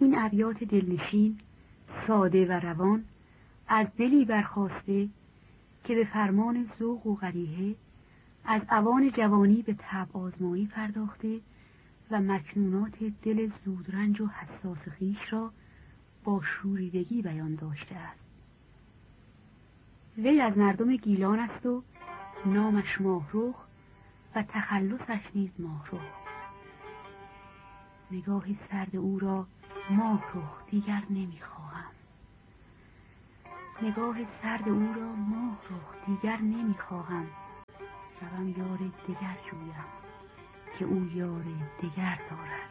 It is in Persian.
این ابیات دلنشین، ساده و روان، از دلی برخاسته که به فرمان ذوق و قریحه از اوان جوانی به طبع آزمایی پرداخته و مکنونات دل زودرنج و حساس خویش را با شوریدگی بیان داشته است. وی از مردم گیلان است و نامش ماهرخ و تخلصش نیز ماهرخ. نگاه سرد او را ماهرخ دیگر نمیخواهم، نگاه سرد او را ماهرخ دیگر نمیخواهم. روم یار دگر جویم که او یار دگر دارد.